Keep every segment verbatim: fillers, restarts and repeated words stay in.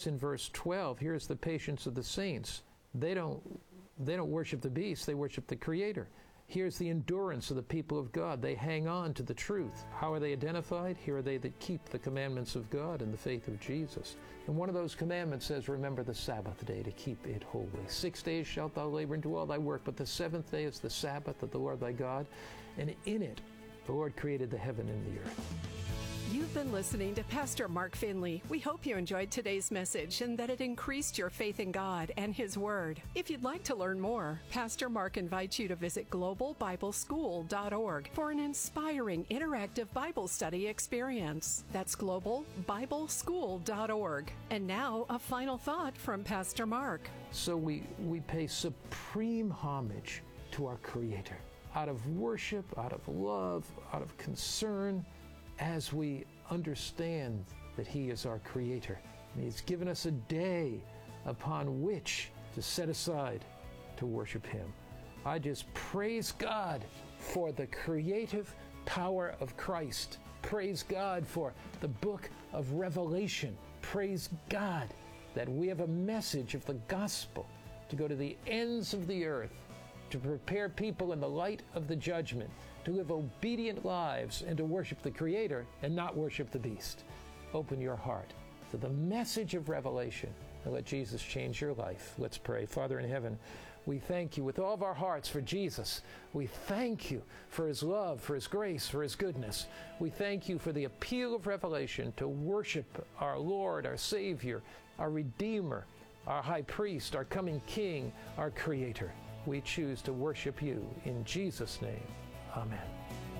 Notice in verse twelve, here's the patience of the saints. They don't, they don't worship the beast, they worship the Creator. Here's the endurance of the people of God. They hang on to the truth. How are they identified? Here are they that keep the commandments of God and the faith of Jesus. And one of those commandments says, remember the Sabbath day to keep it holy. Six days shalt thou labor and do all thy work, but the seventh day is the Sabbath of the Lord thy God. And in it, the Lord created the heaven and the earth. You've been listening to Pastor Mark Finley. We hope you enjoyed today's message and that it increased your faith in God and His Word. If you'd like to learn more, Pastor Mark invites you to visit global bible school dot org for an inspiring interactive Bible study experience. That's global bible school dot org. And now, a final thought from Pastor Mark. So we, we pay supreme homage to our Creator out of worship, out of love, out of concern, as we understand that He is our Creator. And He's given us a day upon which to set aside to worship Him. I just praise God for the creative power of Christ. Praise God for the book of Revelation. Praise God that we have a message of the gospel to go to the ends of the earth, to prepare people in the light of the judgment, to live obedient lives and to worship the Creator and not worship the beast. Open your heart to the message of Revelation and let Jesus change your life. Let's pray. Father in heaven, we thank You with all of our hearts for Jesus. We thank You for His love, for His grace, for His goodness. We thank You for the appeal of Revelation to worship our Lord, our Savior, our Redeemer, our High Priest, our coming King, our Creator. We choose to worship You in Jesus' name. Amen.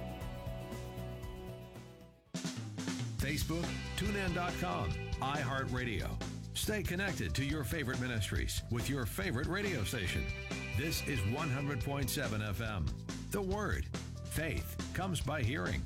Facebook, tune in dot com, iHeartRadio. Stay connected to your favorite ministries with your favorite radio station. This is one hundred point seven F M. The Word. Faith comes by hearing.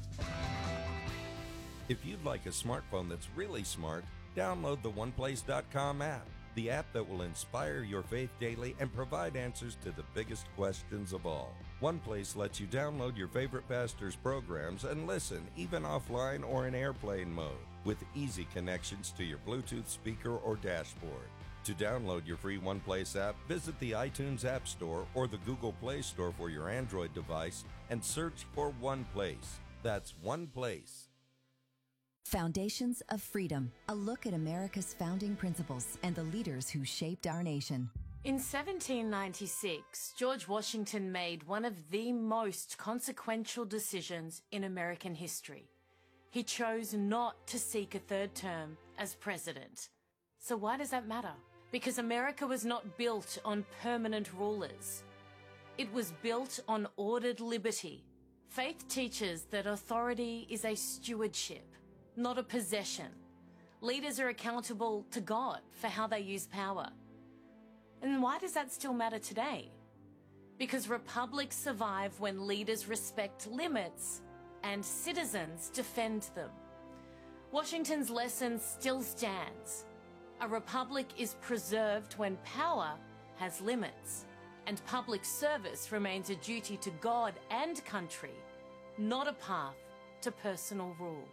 If you'd like a smartphone that's really smart, download the one place dot com app. The app that will inspire your faith daily and provide answers to the biggest questions of all. OnePlace lets you download your favorite pastor's programs and listen even offline or in airplane mode with easy connections to your Bluetooth speaker or dashboard. To download your free OnePlace app, visit the iTunes App Store or the Google Play Store for your Android device and search for OnePlace. That's OnePlace. Foundations of Freedom, a look at America's founding principles and the leaders who shaped our nation. In seventeen ninety-six, George Washington made one of the most consequential decisions in American history. He chose not to seek a third term as president. So why does that matter? Because America was not built on permanent rulers. It was built on ordered liberty. Faith teaches that authority is a stewardship, not a possession. Leaders are accountable to God for how they use power. And why does that still matter today? Because republics survive when leaders respect limits and citizens defend them. Washington's lesson still stands. A republic is preserved when power has limits, and public service remains a duty to God and country, not a path to personal rule.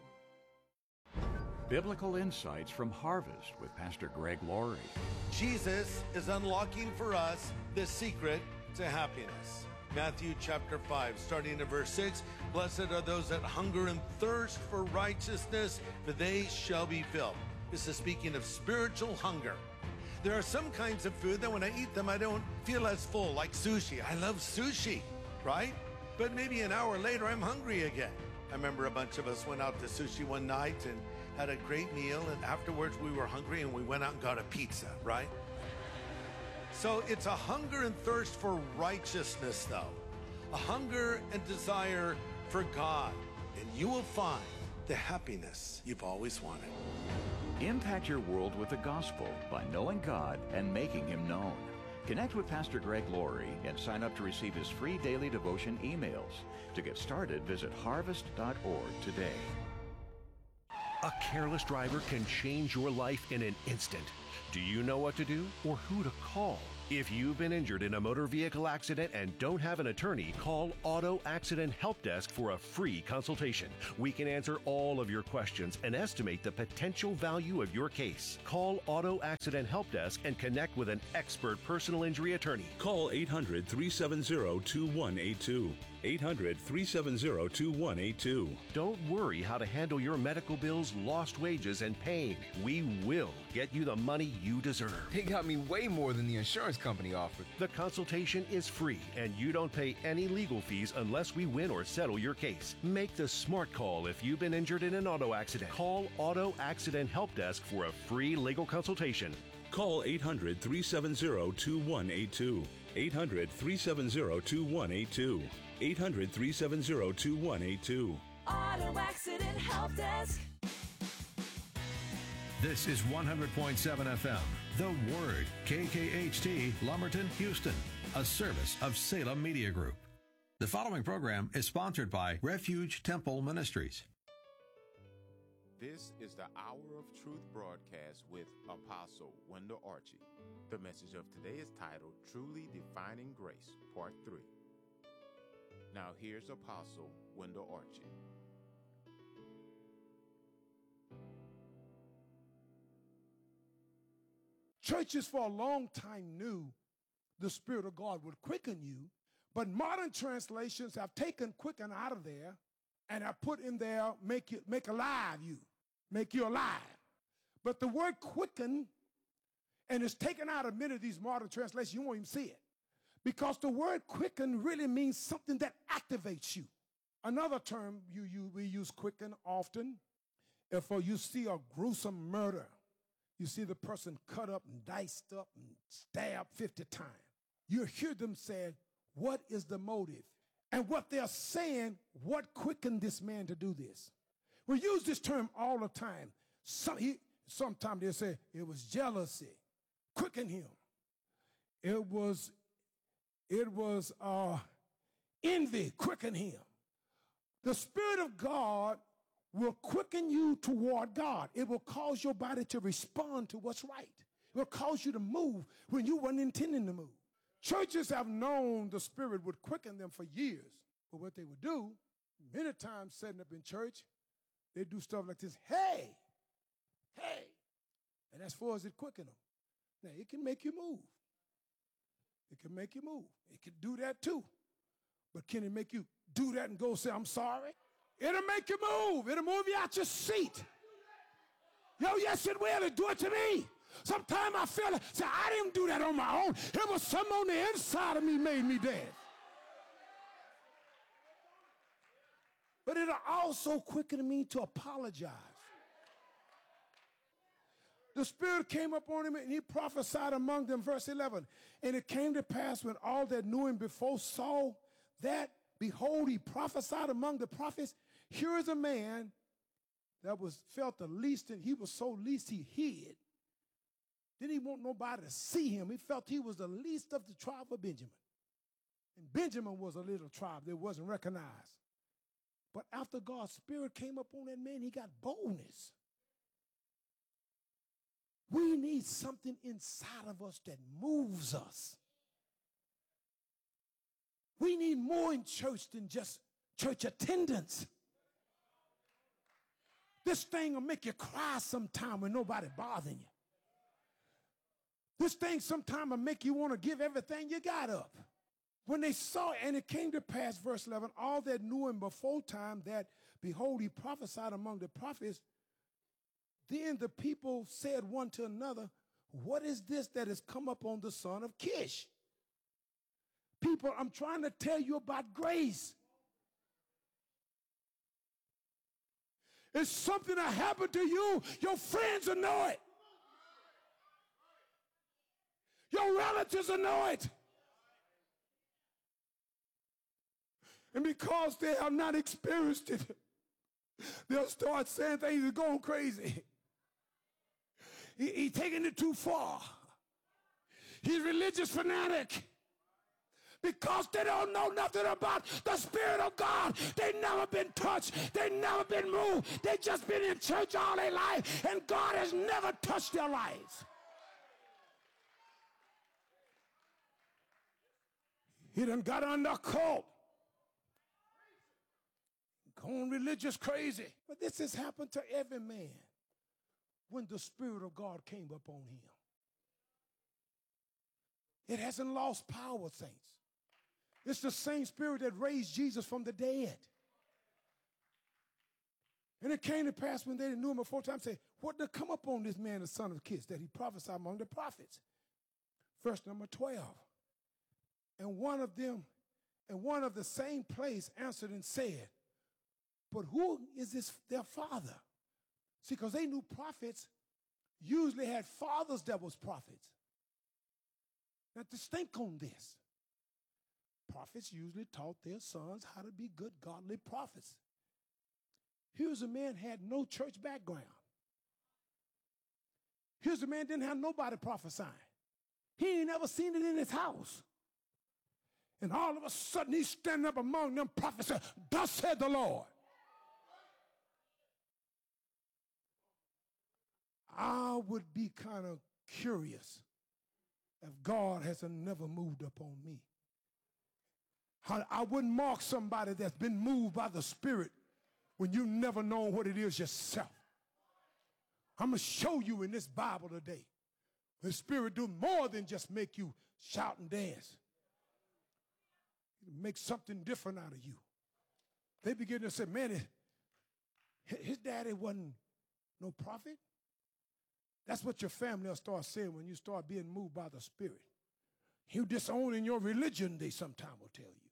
Biblical Insights from Harvest with Pastor Greg Laurie. Jesus is unlocking for us the secret to happiness. Matthew chapter five, starting at verse six, blessed are those that hunger and thirst for righteousness, for they shall be filled. This is speaking of spiritual hunger. There are some kinds of food that when I eat them, I don't feel as full, like sushi. I love sushi, right? But maybe an hour later, I'm hungry again. I remember a bunch of us went out to sushi one night and had a great meal, and afterwards we were hungry and we went out and got a pizza, right? So it's a hunger and thirst for righteousness, though. A hunger and desire for God, and you will find the happiness you've always wanted. Impact your world with the gospel by knowing God and making Him known. Connect with Pastor Greg Laurie and sign up to receive his free daily devotion emails. To get started, visit harvest dot org today. A careless driver can change your life in an instant. Do you know what to do or who to call? If you've been injured in a motor vehicle accident and don't have an attorney, call Auto Accident Help Desk for a free consultation. We can answer all of your questions and estimate the potential value of your case. Call Auto Accident Help Desk and connect with an expert personal injury attorney. Call eight hundred, three seven zero, two one eight two. eight hundred, three seven zero, two one eight two. Don't worry how to handle your medical bills, lost wages, and pain. We will get you the money you deserve. They got me way more than the insurance company offered. The consultation is free, and you don't pay any legal fees unless we win or settle your case. Make the smart call if you've been injured in an auto accident. Call Auto Accident Help Desk for a free legal consultation. Call eight hundred, three seven zero, two one eight two. eight hundred, three seven zero, two one eight two. eight hundred, three seven zero, two one eight two. Auto Accident Help Desk. This is one hundred point seven F M, The Word, K K H T, Lumberton, Houston, a service of Salem Media Group. The following program is sponsored by Refuge Temple Ministries. This is the Hour of Truth broadcast with Apostle Wendell Archie. The message of today is titled Truly Defining Grace, Part three. Now here's Apostle Wendell Archie. Churches for a long time knew the Spirit of God would quicken you, but modern translations have taken quicken out of there and have put in there make you make alive you, make you alive. But the word quicken, and it's taken out of many of these modern translations, you won't even see it. Because the word quicken really means something that activates you. Another term you, you, we use quicken often, if uh, you see a gruesome murder, you see the person cut up and diced up and stabbed fifty times. You hear them say, what is the motive? And what they're saying, what quickened this man to do this? We use this term all the time. Some, he, sometimes they say it was jealousy, quicken him. It was It was uh, envy, quicken him. The Spirit of God will quicken you toward God. It will cause your body to respond to what's right. It will cause you to move when you weren't intending to move. Churches have known the Spirit would quicken them for years. But what they would do, many times setting up in church, they do stuff like this. Hey, hey. And as far as it quicken them, now it can make you move. It can make you move. It can do that too. But can it make you do that and go say, I'm sorry? It'll make you move. It'll move you out your seat. Yo, yes, it will. It do it to me. Sometimes I feel it. Say, I didn't do that on my own. It was something on the inside of me made me dead. But it'll also quicken me to apologize. The Spirit came upon him and he prophesied among them, verse eleven. And it came to pass when all that knew him before saw that, behold, he prophesied among the prophets. Here is a man that was felt the least, and he was so least he hid. Didn't he want nobody to see him. He felt he was the least of the tribe of Benjamin. And Benjamin was a little tribe that wasn't recognized. But after God's Spirit came upon that man, he got boldness. We need something inside of us that moves us. We need more in church than just church attendance. This thing will make you cry sometime when nobody bothering you. This thing sometime will make you want to give everything you got up. When they saw, and it came to pass, verse eleven, all that knew him before time, that, behold, he prophesied among the prophets. Then the people said one to another, what is this that has come upon the son of Kish? People, I'm trying to tell you about grace. It's something that happened to you. Your friends will know it. Your relatives will know it. And because they have not experienced it, they'll start saying things are going crazy. He, he's taking it too far. He's a religious fanatic. Because they don't know nothing about the Spirit of God. They've never been touched. They've never been moved. They've just been in church all their life, and God has never touched their lives. He done got under a cult. Going religious crazy. But this has happened to every man when the Spirit of God came upon him. It hasn't lost power, saints. It's the same Spirit that raised Jesus from the dead. And it came to pass when they knew him before time, say, what did come upon this man, the son of Kish, that he prophesied among the prophets? Verse number twelve. And one of them, and one of the same place answered and said, but who is this their father? See, because they knew prophets usually had fathers that was prophets. Now, to think on this, prophets usually taught their sons how to be good, godly prophets. Here's a man had no church background. Here's a man didn't have nobody prophesying. He ain't never seen it in his house. And all of a sudden, he's standing up among them prophets and said, thus said the Lord. I would be kind of curious if God has never moved upon me. I, I wouldn't mark somebody that's been moved by the Spirit when you never know what it is yourself. I'm going to show you in this Bible today. The Spirit do more than just make you shout and dance. It makes something different out of you. They begin to say, man, his daddy wasn't no prophet. That's what your family will start saying when you start being moved by the Spirit. You disowning your religion, they sometime will tell you.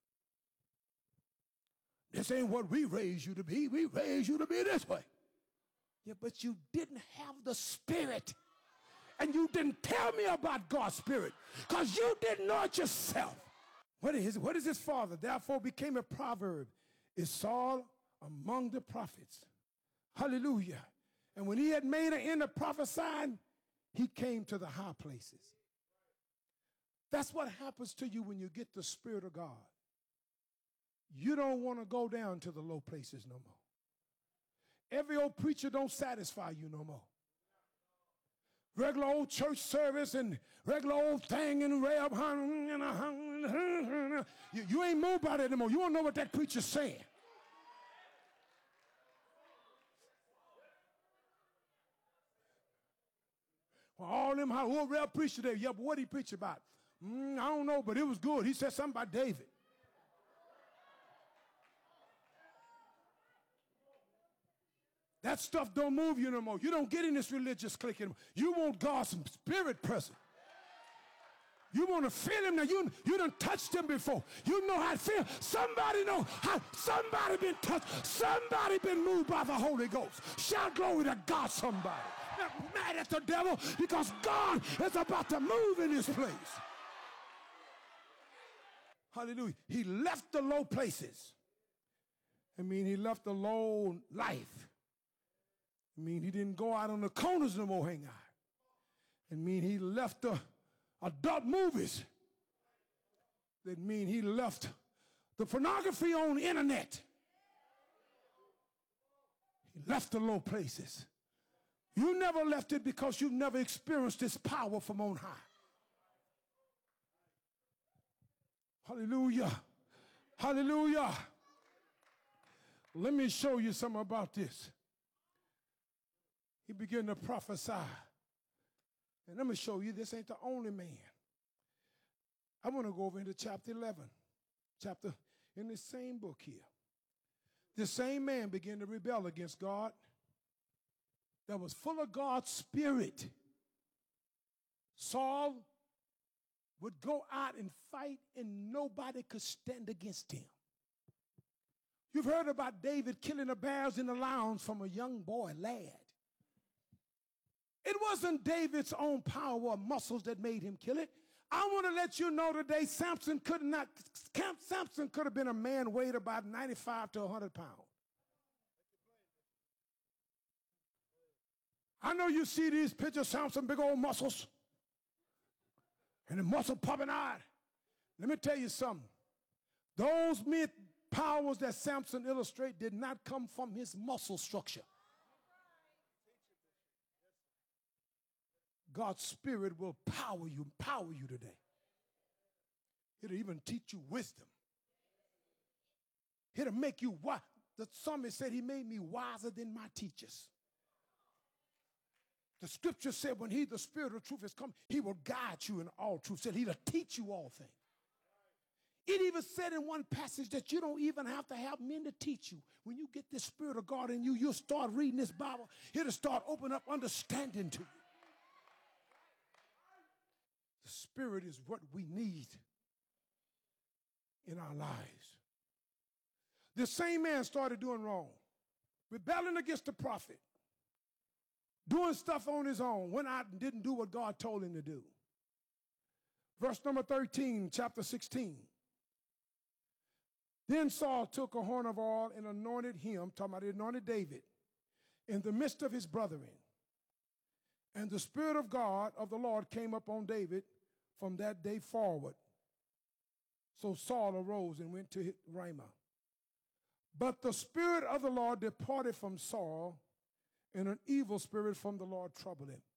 This ain't what we raised you to be. We raised you to be this way. Yeah, but you didn't have the Spirit. And you didn't tell me about God's Spirit because you didn't know it yourself. What is, what is his father? Therefore became a proverb. Is Saul among the prophets? Hallelujah. And when he had made an end of prophesying, he came to the high places. That's what happens to you when you get the Spirit of God. You don't want to go down to the low places no more. Every old preacher don't satisfy you no more. Regular old church service and regular old thing and rap, you, you ain't moved by that anymore. You want to know what that preacher's saying. Well, all them how old real preacher there, yeah, but what he preach about? Mm, I don't know, but it was good. He said something about David. That stuff don't move you no more. You don't get in this religious clique anymore. You want God's Spirit present. You want to feel him now. You, you done touched him before. You know how to feel. Somebody know how. Somebody been touched. Somebody been moved by the Holy Ghost. Shout glory to God, somebody. Not mad at the devil because God is about to move in this place. Hallelujah. He left the low places. I mean, he left the low life. I mean, he didn't go out on the corners no more, hang out. I mean, he left the adult movies. That mean he left the pornography on the internet. He left the low places. You never left it because you never experienced this power from on high. Hallelujah. Hallelujah. Let me show you something about this. He began to prophesy. And let me show you, this ain't the only man. I want to go over into chapter eleven. Chapter, in the same book here. The same man began to rebel against God that was full of God's Spirit. Saul would go out and fight and nobody could stand against him. You've heard about David killing the bears and the lions from a young boy, lad. It wasn't David's own power or muscles that made him kill it. I want to let you know today, Samson could not, Samson could have been a man weighed about ninety-five to one hundred pounds. I know you see these pictures, Samson, big old muscles, and the muscle popping out. Let me tell you something. Those myth powers that Samson illustrated did not come from his muscle structure. God's Spirit will power you, empower you today. It'll even teach you wisdom. It'll make you wise. The psalmist said he made me wiser than my teachers. The scripture said when he, the Spirit of truth, has come, he will guide you in all truth. Said he'll teach you all things. It even said in one passage that you don't even have to have men to teach you. When you get this Spirit of God in you, you'll start reading this Bible. It'll start opening up understanding to you. The Spirit is what we need in our lives. This same man started doing wrong, rebelling against the prophet, doing stuff on his own, went out and didn't do what God told him to do. Verse number thirteen, chapter sixteen. Then Saul took a horn of oil and anointed him, talking about he anointed David, in the midst of his brethren. And the Spirit of God, of the Lord, came upon David from that day forward. So Saul arose and went to Ramah. But the Spirit of the Lord departed from Saul, and an evil spirit from the Lord troubled him.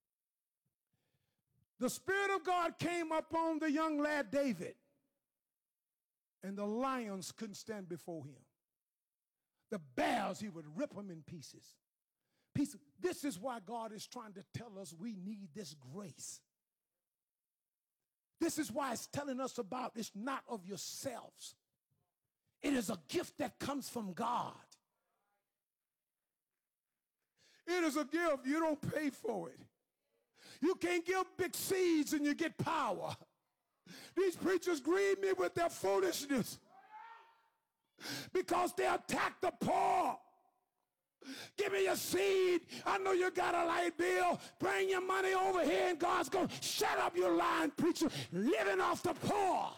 The Spirit of God came upon the young lad David, and the lions couldn't stand before him. The bears, he would rip them in pieces. pieces. This is why God is trying to tell us we need this grace. This is why it's telling us about it's not of yourselves. It is a gift that comes from God. It is a gift. You don't pay for it. You can't give big seeds and you get power. These preachers grieve me with their foolishness because they attack the poor. Give me your seed. I know you got a light bill. Bring your money over here and God's going to shut up, you lying preacher, living off the poor.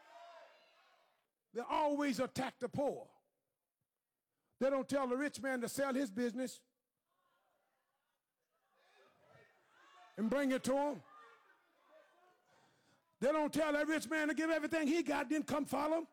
They always attack the poor. They don't tell the rich man to sell his business and bring it to him. They don't tell that rich man to give everything he got, then come follow him.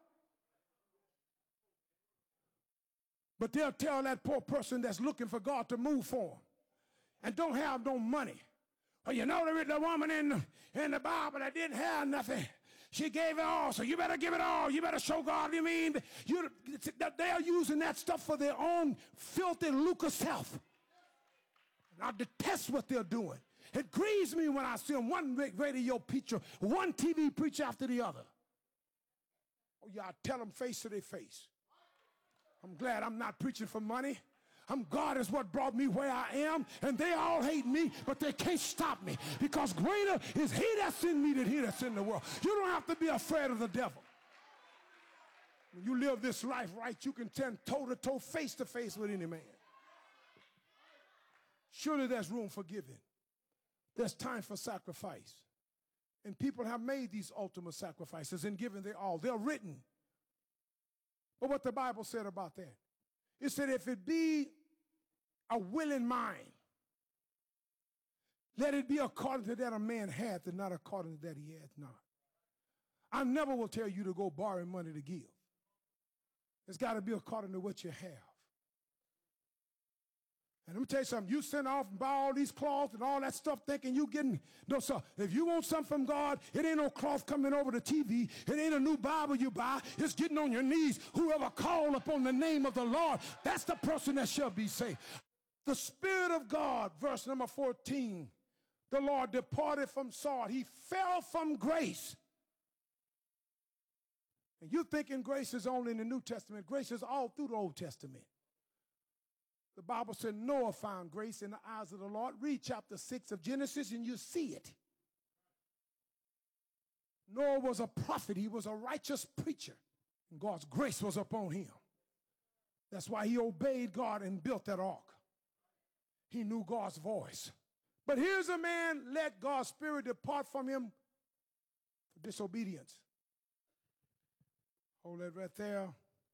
But they'll tell that poor person that's looking for God to move for him and don't have no money. Well, you know the, the woman in the, in the Bible that didn't have nothing. She gave it all, so you better give it all. You better show God. You mean you, they're using that stuff for their own filthy lucre self. And I detest what they're doing. It grieves me when I see them, one radio preacher, one T V preacher after the other. Oh, yeah, I tell them face to their face. I'm glad I'm not preaching for money. I'm God is what brought me where I am, and they all hate me, but they can't stop me because greater is he that's in me than he that's in the world. You don't have to be afraid of the devil. When you live this life right, you can stand toe to toe, face to face with any man. Surely there's room for giving. There's time for sacrifice. And people have made these ultimate sacrifices and given their all. They're written. But what the Bible said about that, it said if it be a willing mind, let it be according to that a man hath and not according to that he hath not. I never will tell you to go borrow money to give. It's got to be according to what you have. And let me tell you something. You send off and buy all these cloths and all that stuff thinking you getting, no, sir. If you want something from God, it ain't no cloth coming over the T V. It ain't a new Bible you buy. It's getting on your knees. Whoever call upon the name of the Lord, that's the person that shall be saved. The Spirit of God, verse number fourteen, the Lord departed from Saul. He fell from grace. And you're thinking grace is only in the New Testament. Grace is all through the Old Testament. The Bible said Noah found grace in the eyes of the Lord. Read chapter six of Genesis and you see it. Noah was a prophet. He was a righteous preacher. And God's grace was upon him. That's why he obeyed God and built that ark. He knew God's voice. But here's a man, let God's Spirit depart from him for disobedience. Hold that right there.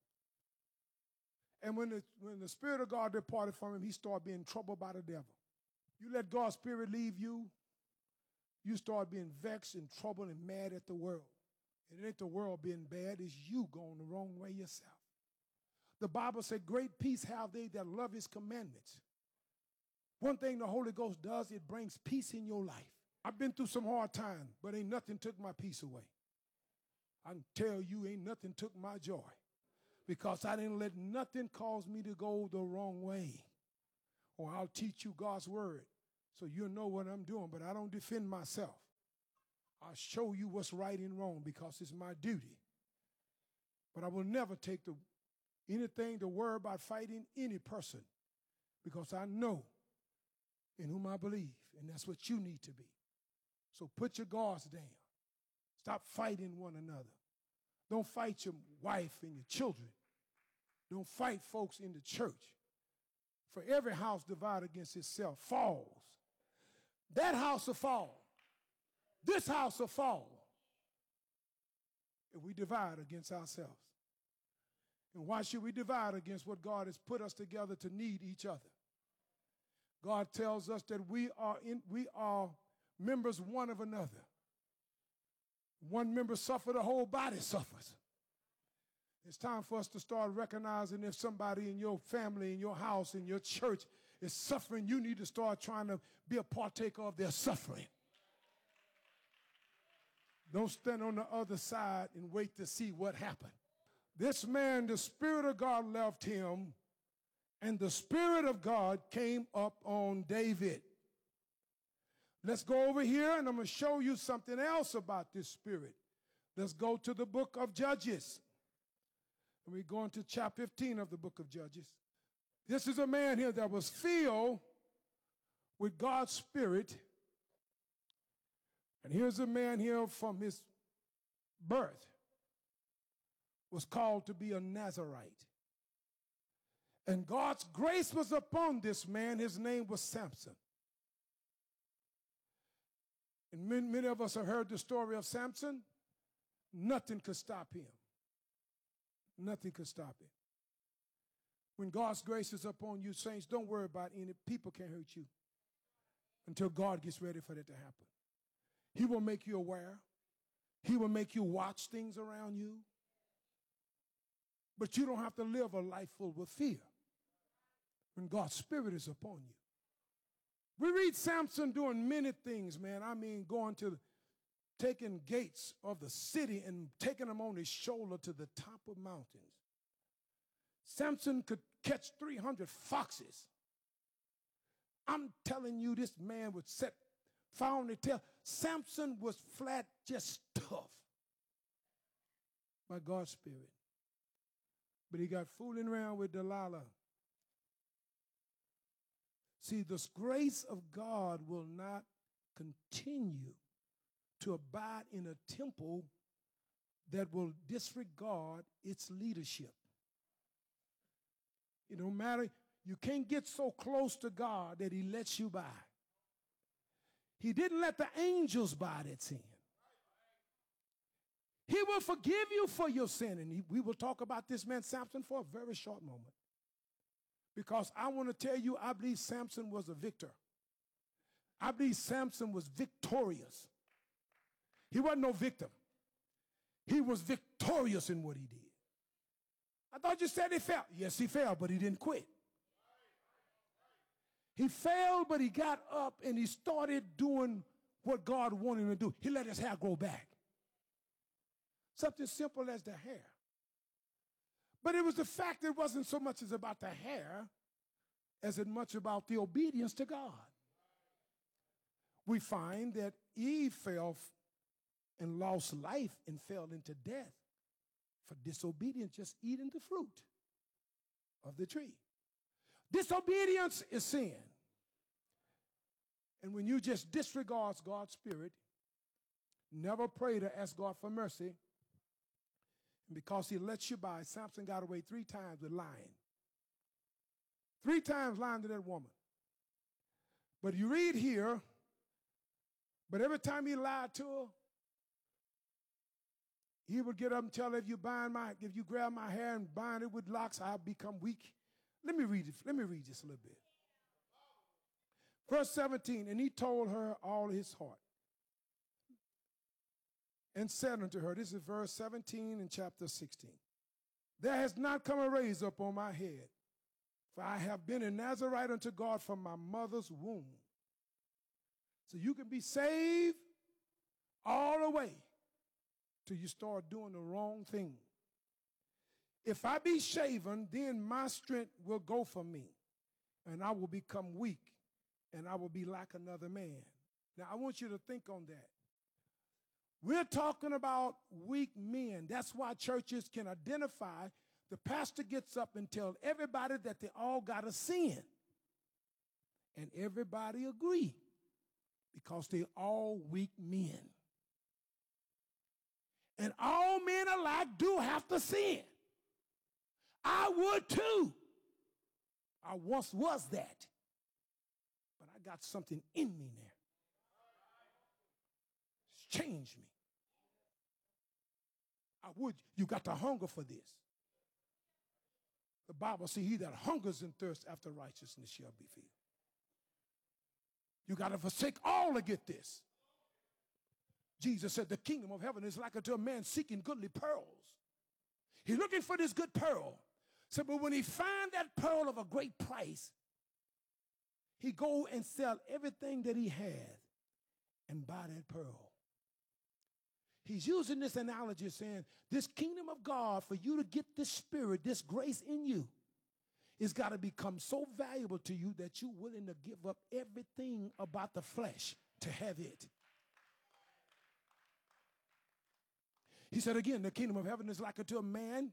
And when the, when the Spirit of God departed from him, he started being troubled by the devil. You let God's Spirit leave you, you start being vexed and troubled and mad at the world. And it ain't the world being bad, it's you going the wrong way yourself. The Bible said, great peace have they that love his commandments. One thing the Holy Ghost does, it brings peace in your life. I've been through some hard times, but ain't nothing took my peace away. I can tell you ain't nothing took my joy because I didn't let nothing cause me to go the wrong way. Or I'll teach you God's word so you'll know what I'm doing, but I don't defend myself. I'll show you what's right and wrong because it's my duty. But I will never take the, anything to worry about fighting any person because I know in whom I believe, and that's what you need to be. So put your guards down. Stop fighting one another. Don't fight your wife and your children. Don't fight folks in the church. For every house divided against itself falls. That house will fall. This house will fall if we divide against ourselves. And why should we divide against what God has put us together to need each other? God tells us that we are in, we are members one of another. One member suffers, the whole body suffers. It's time for us to start recognizing if somebody in your family, in your house, in your church is suffering, you need to start trying to be a partaker of their suffering. Don't stand on the other side and wait to see what happened. This man, the Spirit of God left him, and the Spirit of God came up on David. Let's go over here, and I'm going to show you something else about this Spirit. Let's go to the book of Judges. And we go into chapter fifteen of the book of Judges. This is a man here that was filled with God's Spirit. And here's a man here from his birth was called to be a Nazirite. And God's grace was upon this man. His name was Samson. And many, many of us have heard the story of Samson. Nothing could stop him. Nothing could stop it. When God's grace is upon you, saints, don't worry about any. People can't hurt you until God gets ready for that to happen. He will make you aware. He will make you watch things around you. But you don't have to live a life full with fear when God's Spirit is upon you. We read Samson doing many things, man. I mean, going to taking gates of the city and taking them on his shoulder to the top of mountains. Samson could catch three hundred foxes. I'm telling you, this man would set fire on the tail. Samson was flat, just tough by God's Spirit. But he got fooling around with Delilah. See, the grace of God will not continue to abide in a temple that will disregard its leadership. It don't matter. You can't get so close to God that he lets you by. He didn't let the angels by that sin. He will forgive you for your sin. And he, we will talk about this man Samson for a very short moment. Because I want to tell you, I believe Samson was a victor. I believe Samson was victorious. He wasn't no victim. He was victorious in what he did. I thought you said he fell. Yes, he fell, but he didn't quit. He failed, but he got up and he started doing what God wanted him to do. He let his hair grow back. Something simple as the hair. But it was the fact it wasn't so much as about the hair as it much about the obedience to God. We find that Eve fell and lost life and fell into death for disobedience, just eating the fruit of the tree. Disobedience is sin. And when you just disregard God's Spirit, never pray to ask God for mercy, and because he lets you by, Samson got away three times with lying. Three times lying to that woman. But you read here, but every time he lied to her, he would get up and tell her, if you bind my, if you grab my hair and bind it with locks, I'll become weak. Let me read it. Let me read this a little bit. Verse seventeen, and he told her all his heart and said unto her, this is verse seventeen in chapter sixteen, there has not come a razor upon my head, for I have been a Nazirite unto God from my mother's womb. So you can be saved all the way till you start doing the wrong thing. If I be shaven, then my strength will go from me, and I will become weak, and I will be like another man. Now, I want you to think on that. We're talking about weak men. That's why churches can identify. The pastor gets up and tells everybody that they all got a sin. And everybody agree because they're all weak men. And all men alike do have to sin. I would too. I once was that. But I got something in me now. It's changed me. I would. You got to hunger for this. The Bible says, he that hungers and thirsts after righteousness shall be filled. You got to forsake all to get this. Jesus said, the kingdom of heaven is like unto a man seeking goodly pearls. He's looking for this good pearl. So, but when he find that pearl of a great price, he go and sell everything that he had and buy that pearl. He's using this analogy saying, this kingdom of God, for you to get this spirit, this grace in you, it's got to become so valuable to you that you're willing to give up everything about the flesh to have it. He said again, the kingdom of heaven is like unto a man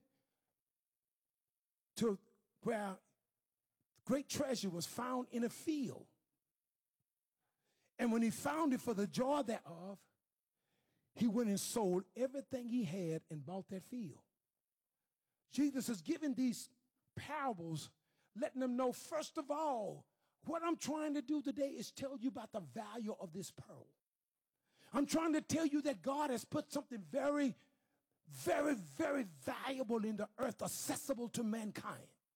to where great treasure was found in a field. And when he found it for the joy thereof, he went and sold everything he had and bought that field. Jesus is giving these parables, letting them know, first of all, what I'm trying to do today is tell you about the value of this pearl. I'm trying to tell you that God has put something very, very, very valuable in the earth, accessible to mankind.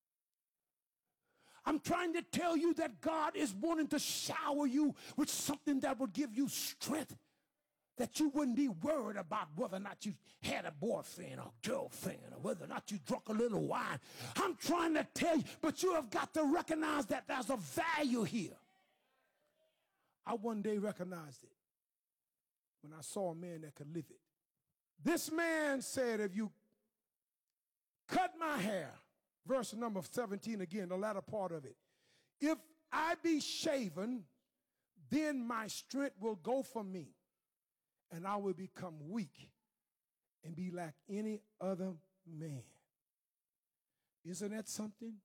I'm trying to tell you that God is wanting to shower you with something that will give you strength, that you wouldn't be worried about whether or not you had a boyfriend or girlfriend or whether or not you drank a little wine. I'm trying to tell you, but you have got to recognize that there's a value here. I one day recognized it when I saw a man that could live it. This man said, if you cut my hair, verse number seventeen again, the latter part of it, if I be shaven, then my strength will go from me, and I will become weak and be like any other man. Isn't that something?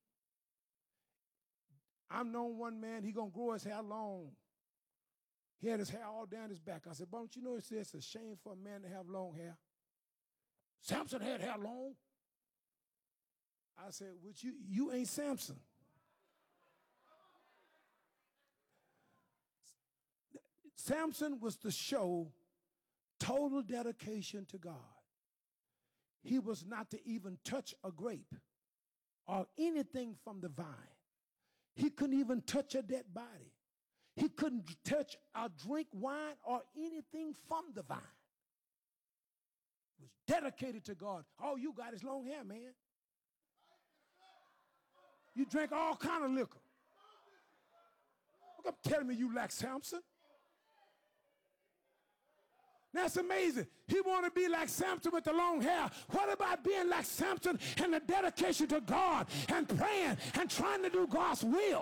I've known one man, he gonna grow his hair long. He had his hair all down his back. I said, but don't you know it's, it's a shame for a man to have long hair? Samson had hair long. I said, "Would you, you ain't Samson." Samson was to show total dedication to God. He was not to even touch a grape or anything from the vine. He couldn't even touch a dead body. He couldn't touch or drink wine or anything from the vine. He was dedicated to God. All you got is long hair, man. You drank all kind of liquor. Look up telling me you like Samson. That's amazing. He want to be like Samson with the long hair. What about being like Samson and the dedication to God and praying and trying to do God's will?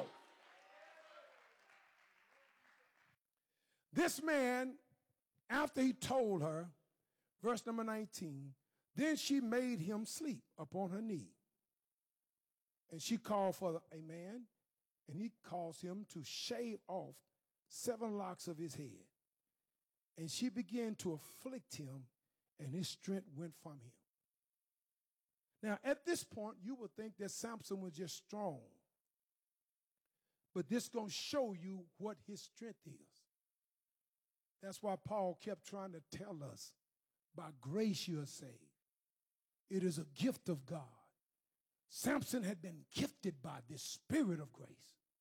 This man, after he told her, verse number nineteen, then she made him sleep upon her knee. And she called for a man, and he caused him to shave off seven locks of his head. And she began to afflict him, and his strength went from him. Now, at this point, you would think that Samson was just strong. But this is going to show you what his strength is. That's why Paul kept trying to tell us, by grace you are saved. It is a gift of God. Samson had been gifted by this spirit of grace.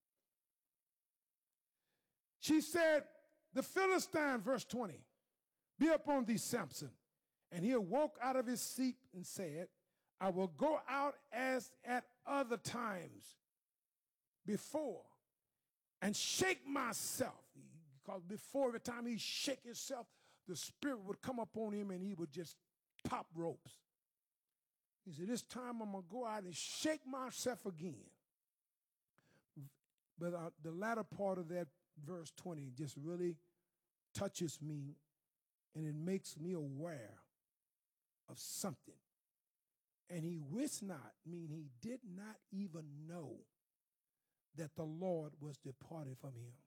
She said, the Philistine, verse twenty, be upon thee, Samson. And he awoke out of his sleep and said, I will go out as at other times before and shake myself. Because before, every time he shake himself, the spirit would come upon him and he would just top ropes. He said, this time I'm going to go out and shake myself again. But uh, the latter part of that verse twenty just really touches me, and it makes me aware of something. And he wist not, mean he did not even know that the Lord was departed from him.